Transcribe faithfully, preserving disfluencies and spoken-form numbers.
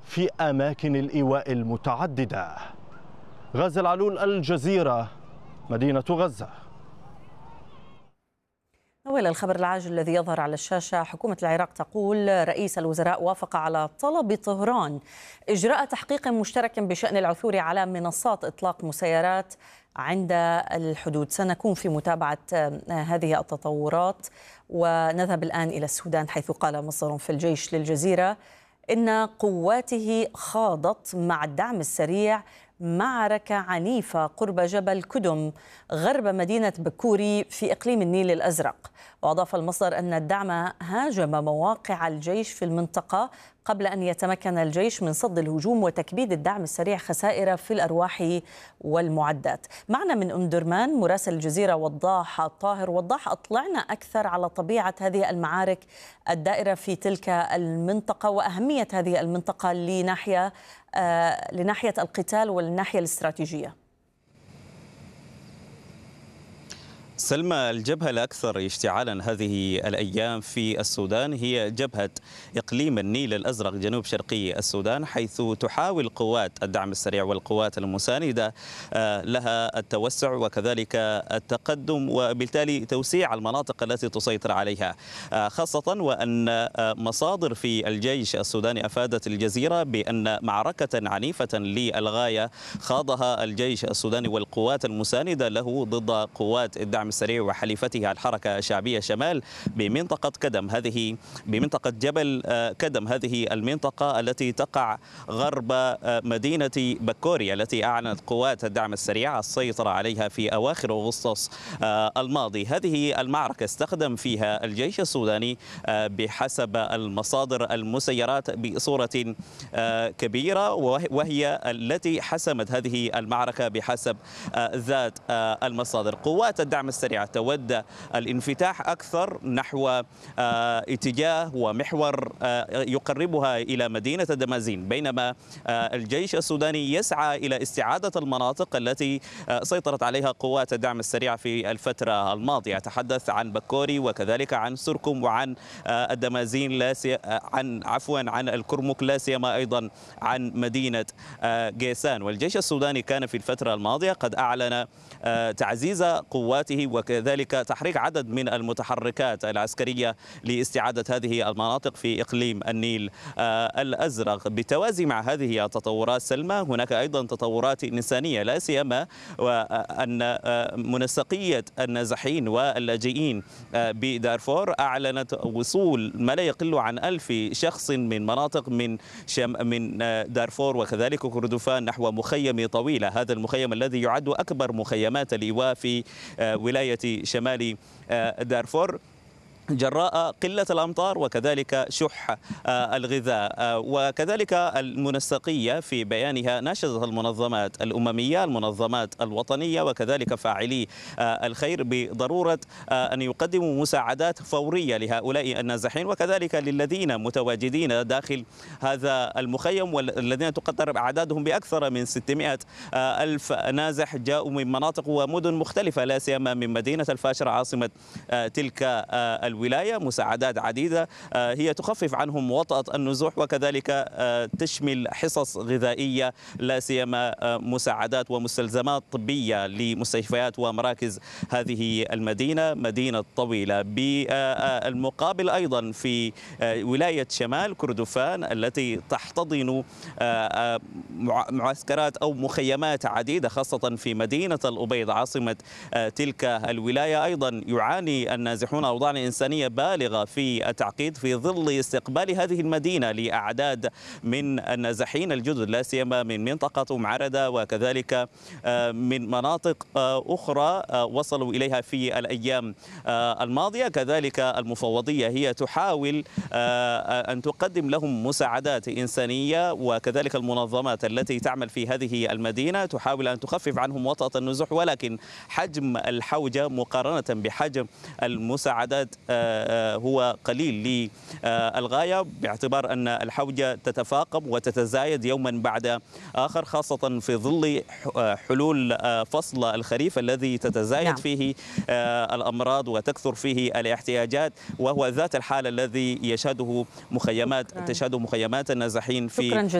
في أماكن الإيواء المتعددة. غازي العلول، الجزيرة، مدينة غزة. نويل، الخبر العاجل الذي يظهر على الشاشة: حكومة العراق تقول رئيس الوزراء وافق على طلب طهران إجراء تحقيق مشترك بشأن العثور على منصات إطلاق مسيرات عند الحدود. سنكون في متابعة هذه التطورات، ونذهب الآن إلى السودان، حيث قال مصدر في الجيش للجزيرة إن قواته خاضت مع الدعم السريع معركة عنيفة قرب جبل كدم غرب مدينة بكوري في إقليم النيل الأزرق. وأضاف المصدر أن الدعم هاجم مواقع الجيش في المنطقة قبل أن يتمكن الجيش من صد الهجوم وتكبيد الدعم السريع خسائر في الأرواح والمعدات. معنا من أم درمان مراسل الجزيرة وضاح الطاهر. وضاح، أطلعنا أكثر على طبيعة هذه المعارك الدائرة في تلك المنطقة وأهمية هذه المنطقة لناحية آه لناحية القتال والناحية الاستراتيجية. سلمى، الجبهة الأكثر اشتعالا هذه الأيام في السودان هي جبهة إقليم النيل الأزرق جنوب شرقي السودان، حيث تحاول قوات الدعم السريع والقوات المساندة لها التوسع وكذلك التقدم وبالتالي توسيع المناطق التي تسيطر عليها، خاصة وأن مصادر في الجيش السوداني أفادت الجزيرة بأن معركة عنيفة للغاية خاضها الجيش السوداني والقوات المساندة له ضد قوات الدعم السريع وحليفتها الحركة الشعبية شمال بمنطقة كدم، هذه بمنطقة جبل كدم، هذه المنطقة التي تقع غرب مدينة بكوري التي أعلنت قوات الدعم السريع السيطرة عليها في أواخر أغسطس الماضي. هذه المعركة استخدم فيها الجيش السوداني بحسب المصادر المسيرات بصورة كبيرة، وهي التي حسمت هذه المعركة بحسب ذات المصادر. قوات الدعم السريع تود الانفتاح أكثر نحو اتجاه ومحور يقربها إلى مدينة دمازين، بينما الجيش السوداني يسعى إلى استعادة المناطق التي سيطرت عليها قوات الدعم السريع في الفترة الماضية. أتحدث عن بكوري وكذلك عن سركم وعن الدمازين، لا سي... عن عفوا عن الكرمك، لا سيما أيضا عن مدينة جيسان. والجيش السوداني كان في الفترة الماضية قد أعلن تعزيز قواته وكذلك تحريك عدد من المتحركات العسكرية لاستعادة هذه المناطق في إقليم النيل الأزرق. بالتوازي مع هذه التطورات سلمى، هناك أيضا تطورات إنسانية، لا سيما وأن منسقية النازحين واللاجئين بدارفور أعلنت وصول ما لا يقل عن ألف شخص من مناطق من شم من دارفور وكذلك كردفان نحو مخيم طويلة، هذا المخيم الذي يعد أكبر مخيمات الإيواء في ولاية شمال دارفور جراء قلة الأمطار وكذلك شح الغذاء. وكذلك المنسقية في بيانها ناشدت المنظمات الأممية، المنظمات الوطنية وكذلك فاعلي الخير بضرورة أن يقدموا مساعدات فورية لهؤلاء النازحين وكذلك للذين متواجدين داخل هذا المخيم والذين تقدر أعدادهم بأكثر من ستمائة ألف نازح جاءوا من مناطق ومدن مختلفة، لا سيما من مدينة الفاشر عاصمة تلك الولاية. ولاية مساعدات عديدة هي تخفف عنهم وطأة النزوح وكذلك تشمل حصص غذائية، لا سيما مساعدات ومستلزمات طبية لمستشفيات ومراكز هذه المدينة مدينة طويلة. بالمقابل أيضا في ولاية شمال كردفان التي تحتضن معسكرات أو مخيمات عديدة خاصة في مدينة الأبيض عاصمة تلك الولاية، أيضا يعاني النازحون أوضاع إنسانية بالغة في التعقيد في ظل استقبال هذه المدينة لأعداد من النازحين الجدد، لا سيما من منطقة أم عردة وكذلك من مناطق أخرى وصلوا إليها في الأيام الماضية. كذلك المفوضية هي تحاول أن تقدم لهم مساعدات إنسانية، وكذلك المنظمات التي تعمل في هذه المدينة تحاول أن تخفف عنهم وطأة النزوح، ولكن حجم الحوجة مقارنة بحجم المساعدات هو قليل للغاية، باعتبار أن الحوجة تتفاقم وتتزايد يوما بعد آخر، خاصة في ظل حلول فصل الخريف الذي تتزايد نعم. فيه الأمراض وتكثر فيه الاحتياجات، وهو ذات الحال الذي يشهده مخيمات تشهده مخيمات النازحين في